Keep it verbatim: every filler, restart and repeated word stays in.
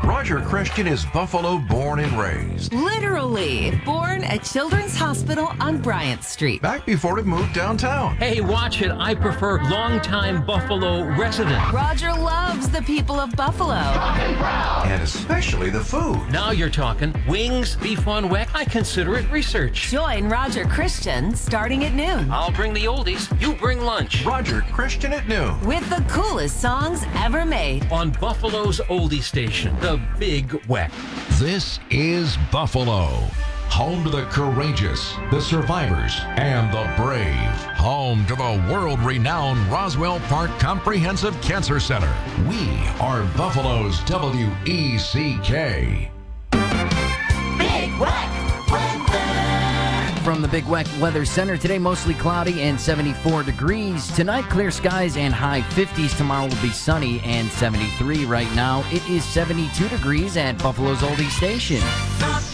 Roger Christian is Buffalo born and raised. Literally, born at Children's Hospital on Bryant Street. Back before it moved downtown. Hey, watch it. I prefer longtime Buffalo resident. Roger loves the people of Buffalo. And especially the food. Now you're talking. Wings, beef on weck. I consider it research. Join Roger Christian starting at noon. I'll bring the oldies. You bring lunch. Roger Christian at noon. With the coolest songs ever made. On Buffalo's oldie station, the Big Weck. This is Buffalo, home to the courageous, the survivors, and the brave. Home to the world-renowned Roswell Park Comprehensive Cancer Center. We are Buffalo's W E C K. Big Weck weather. From the Big Weck Weather Center, today mostly cloudy and seventy-four degrees. Tonight, clear skies and high fifties. Tomorrow will be sunny and seventy-three. Right now, it is seventy-two degrees at Buffalo's oldie station.